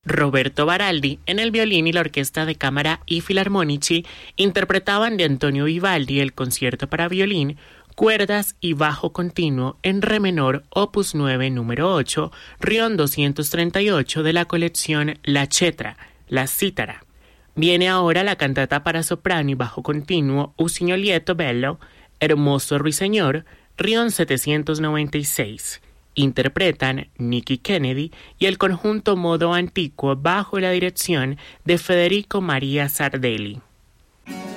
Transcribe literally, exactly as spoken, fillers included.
Roberto Baraldi en el violín y la Orquesta de Cámara I Filarmonici interpretaban de Antonio Vivaldi el concierto para violín, cuerdas y bajo continuo en re menor, opus nueve, número ocho, Rion doscientos treinta y ocho de la colección La Cetra, la cítara. Viene ahora la cantata para soprano y bajo continuo Usignolietto Bello, Hermoso Ruiseñor, Rion setecientos noventa y seis. Interpretan Nicky Kennedy y el conjunto Modo Antiquo bajo la dirección de Federico María Sardelli.